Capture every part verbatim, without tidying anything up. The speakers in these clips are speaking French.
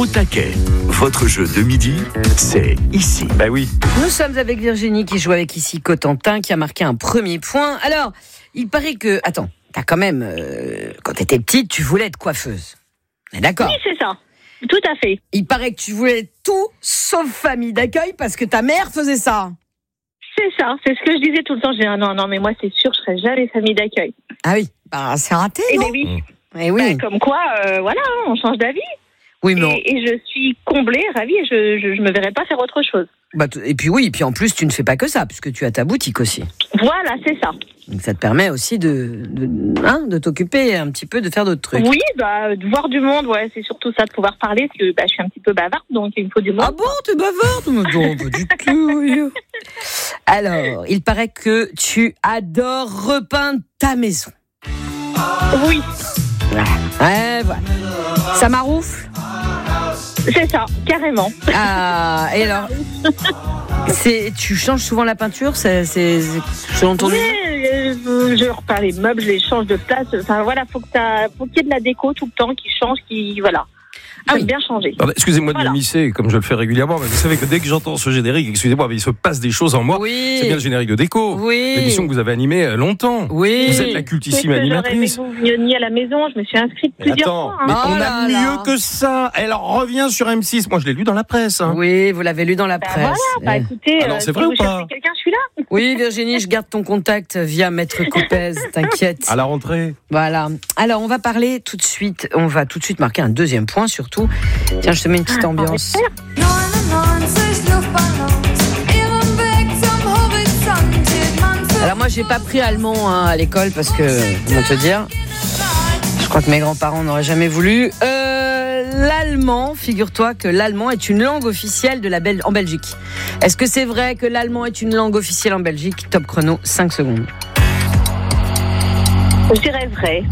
Au taquet, votre jeu de midi, c'est ici. Bah oui. Nous sommes avec Virginie qui joue avec ici Cotentin qui a marqué un premier point. Alors, il paraît que... Attends, t'as quand même... Euh, quand t'étais petite, tu voulais être coiffeuse. On est d'accord ? Oui, c'est ça. Tout à fait. Il paraît que tu voulais être tout sauf famille d'accueil parce que ta mère faisait ça. C'est ça. C'est ce que je disais tout le temps. Je disais, ah non, non, mais moi, c'est sûr, je serai jamais famille d'accueil. Ah oui, bah c'est raté, Eh non ? bien oui. Eh oui. Bah, comme quoi, euh, voilà, on change d'avis. Oui, mais on- Et, et je suis comblée, ravie, et je, je, je me verrai pas faire autre chose. bah, t- et puis oui, et puis en plus, tu ne fais pas que ça, puisque tu as ta boutique aussi. Voilà, c'est ça. Donc ça te permet aussi de, de, hein, de t'occuper un petit peu, de faire d'autres trucs. Oui, bah, de voir du monde, ouais, c'est surtout ça, de pouvoir parler, parce que bah, je suis un petit peu bavarde, donc il me faut du monde. Ah bon, t'es bavarde? Mais non, pas du tout. voyons. Alors, il paraît que tu adores repeindre ta maison. Oui, Ouais, voilà. Ça maroufle? c'est ça, carrément. Ah, et alors c'est, tu changes souvent la peinture, c'est, c'est, c'est selon ton Oui, humeur? euh, je repeins les meubles, je les change de place. Enfin voilà, faut que ça, faut qu'il y ait de la déco tout le temps qui change, qui voilà. Ah Faut oui. bien changer. Pardon, excusez-moi Voilà. de m'immiscer, comme je le fais régulièrement, mais vous savez que dès que j'entends ce générique, excusez-moi, mais il se passe des choses en moi. Oui. C'est bien le générique de Déco. Oui. L'émission que vous avez animée euh, longtemps. Oui. Vous êtes la C'est cultissime que j'aurais aimé animatrice. que vous veniez à la maison, je me suis inscrite Mais plusieurs attends, fois. hein. mais Oh on là a là. mieux que ça. Alors reviens sur M six. Moi, je l'ai lu dans la presse. Hein. Oui, vous l'avez lu dans la Bah presse. voilà, bah Eh. écoutez, Alors, euh, c'est si vrai vous ou pas cherchez quelqu'un, je suis là. Oui, Virginie, je garde ton contact via Maître Copez, t'inquiète. À la rentrée. Voilà. Alors, on va parler tout de suite, on va tout de suite marquer un deuxième point surtout. Tiens, je te mets une petite ambiance. Alors moi, j'ai pas pris allemand hein, à l'école parce que, on va te dire, je crois que mes grands-parents n'auraient jamais voulu. Euh, l'allemand, figure-toi que l'allemand est une langue officielle de la Bel- en Belgique. Est-ce que c'est vrai que l'allemand est une langue officielle en Belgique ? Top chrono, cinq secondes. Je dirais vrai.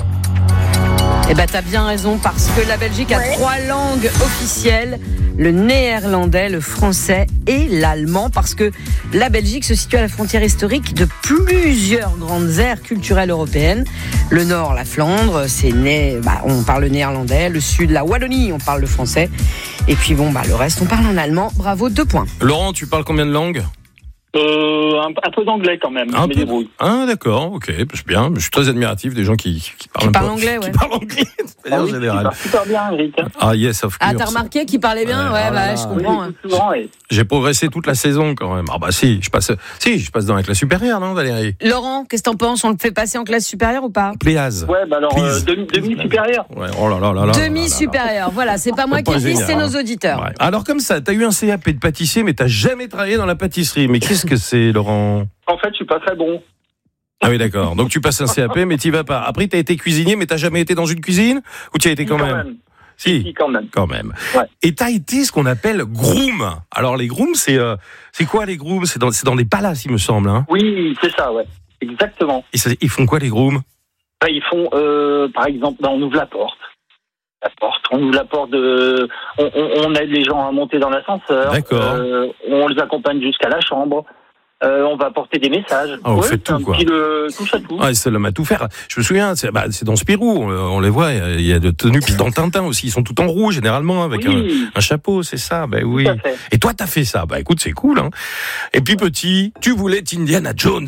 Eh ben, t'as bien raison, parce que la Belgique a Ouais. trois langues officielles, le néerlandais, le français et l'allemand, parce que la Belgique se situe à la frontière historique de plusieurs grandes aires culturelles européennes. Le nord, la Flandre, c'est né, bah, on parle le néerlandais, le sud, la Wallonie, on parle le français, et puis bon, bah, le reste, on parle en allemand. Bravo, deux points. Laurent, tu parles combien de langues? Euh, un, un peu d'anglais quand même. Un je me peu. débrouille. Ah, d'accord, ok, c'est bien. Je suis très admiratif des gens qui, qui parlent, Qui un parlent peu- anglais, ouais. Qui parlent anglais, de manière Ah oui, générale. tu parles super bien, Eric. Ah, yes, of course. Ah, t'as remarqué qu'il parlait bien ? Ouais, Ouais, oh là bah, là. je Oui, comprends. hein. tout souvent, et- J'ai progressé toute la saison quand même. Ah bah si, je passe, si, je passe dans la classe supérieure, non, Valérie? Laurent, qu'est-ce que t'en penses ? On le fait passer en classe supérieure ou pas ? Pléaz. Ouais, bah alors, euh, Please. demi, demi-supérieur. Ouais, oh là là là là. Demi-supérieur, voilà, c'est pas moi C'est qui pas le dis, génial, c'est hein. nos auditeurs. Ouais. Alors comme ça, t'as eu un C A P de pâtissier, mais t'as jamais travaillé dans la pâtisserie. Mais qu'est-ce que c'est, Laurent? En fait, je suis pas très bon. Ah oui, d'accord. Donc tu passes un C A P, mais t'y vas pas. Après, t'as été cuisinier, mais t'as jamais été dans une cuisine? Ou tu y as été Si, quand, même, Si, Si, quand même. quand même. Ouais. Et t'as été ce qu'on appelle groom. Alors les grooms, c'est euh, c'est quoi les grooms? C'est dans, c'est dans des palaces, il me semble. Hein. Oui, c'est ça, ouais. Exactement. Et ça- ils font quoi les grooms? Bah, ils font, euh, par exemple, bah, on ouvre la porte. La porte, on ouvre la porte de, on, on, on aide les gens à monter dans l'ascenseur. D'accord. Euh, on les accompagne jusqu'à la chambre. Euh, on va porter des messages. Ah, vous Ouais, faites c'est tout, un quoi. petit, le, touche à tout. Ouais, c'est l'homme à tout faire. Je me souviens, c'est, bah, c'est dans Spirou, on, on les voit, il y a de tenues, puis dans Tintin aussi, ils sont tout en rouge généralement, avec Oui, un, un chapeau, c'est ça, ben oui. tout à fait. Et toi, t'as fait ça, bah écoute, c'est cool, hein. Et puis petit, tu voulais être Indiana Jones.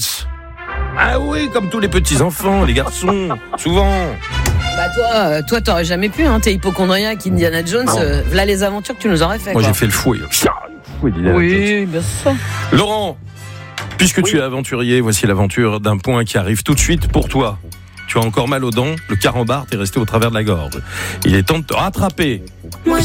Ah oui, comme tous les petits enfants, les garçons, souvent. Bah toi, euh, toi t'aurais jamais pu, hein, t'es hypochondriaque, Indiana Jones, Non. euh, voilà les aventures que tu nous aurais fait. Moi, quoi. j'ai fait le fouet. Fouet d'Indiana Jones. Oui, bien sûr. Laurent, puisque Oui. tu es aventurier, voici l'aventure d'un point qui arrive tout de suite pour toi. Tu as encore mal aux dents, le carambar t'est resté au travers de la gorge. Il est temps de te rattraper.